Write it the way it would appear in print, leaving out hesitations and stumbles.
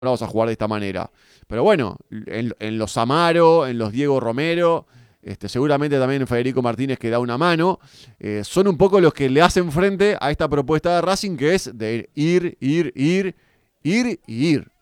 vamos a jugar de esta manera. Pero bueno, en los Amaro, en los Diego Romero, seguramente también Federico Martínez que da una mano, son un poco los que le hacen frente a esta propuesta de Racing que es de ir y ir.